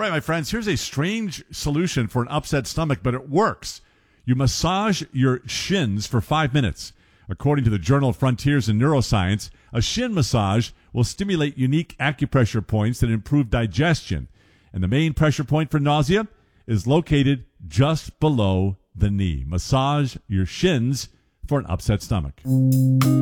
right, my friends, here's a strange solution for an upset stomach, but it works. You massage your shins for 5 minutes. According to the Journal of Frontiers in Neuroscience, a shin massage will stimulate unique acupressure points that improve digestion. And the main pressure point for nausea is located just below the knee. Massage your shins for an upset stomach.